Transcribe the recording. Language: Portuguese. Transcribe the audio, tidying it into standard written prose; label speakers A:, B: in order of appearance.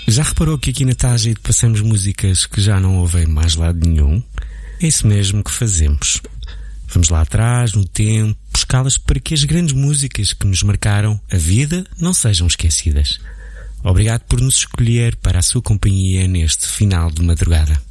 A: Já reparou que aqui na Tágide passamos músicas que já não ouvem mais lado nenhum? É isso mesmo que fazemos. Vamos lá atrás, no tempo, buscá-las para que as grandes músicas que nos marcaram a vida não sejam esquecidas. Obrigado por nos escolher para a sua companhia neste final de madrugada.